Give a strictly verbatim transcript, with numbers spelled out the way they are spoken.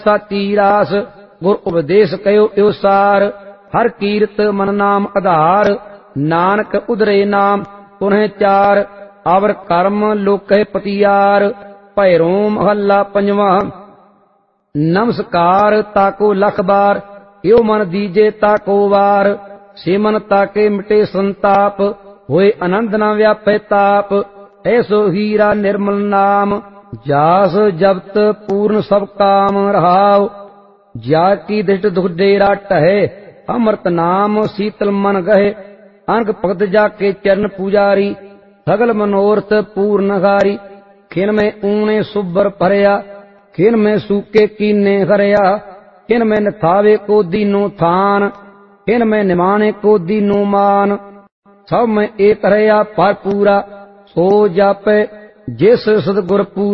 साची रास गुर उपदेश कयो यो सार। हर कीरत मन नाम आधार नानक उधरे नाम पुनः चार। अवर कर्म लोकै पतियार भैरों महला पंजवा। नमस्कार ताको लख बार यो मन दीजे ताको वार। सेमन ताके मिटे संताप होए आनंद न व्यापे ताप। ऐसो हीरा निर्मल नाम जास जपत पूर्ण सब काम रहाव। जाकी दृष्ट दुख डेरा टहे अमृत नाम शीतल मन गहे। अंग भगत जाके चरण पुजारी सगल मनोरथ पूर्ण हारी। खिन में ऊने सुबर भरया खिन में सूके कीने हरया। खिन में नथावे को दीनो थान खिन में निमाने को दीनो मान। सब में एक रया पर पूरा सो जापे जिस सदगुर पूरा।